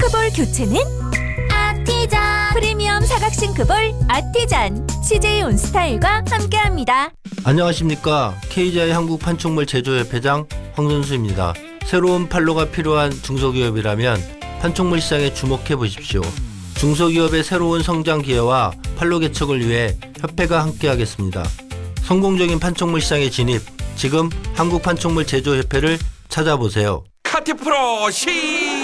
싱크볼 교체는 아티전. 프리미엄 사각 싱크볼 아티잔 CJ 온스타일과 함께합니다. 안녕하십니까. KGI 한국판촉물 제조협회장 황선수입니다. 새로운 판로가 필요한 중소기업이라면 판촉물 시장에 주목해 보십시오. 중소기업의 새로운 성장 기회와 판로 개척을 위해 협회가 함께하겠습니다. 성공적인 판촉물 시장에 진입, 지금 한국판촉물 제조협회를 찾아보세요. 카티프로 시